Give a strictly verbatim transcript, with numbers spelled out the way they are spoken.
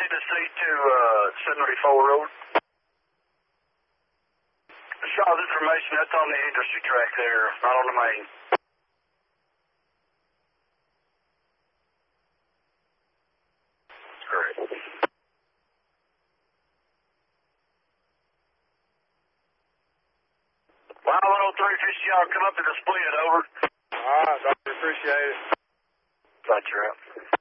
Tennessee to uh, seventy-four Road. Shaw's information, that's on the industry track there, not on the main. That's correct. Well, one oh three, fish y'all come up to the split, over. All right, Doctor, appreciate it. Got you out.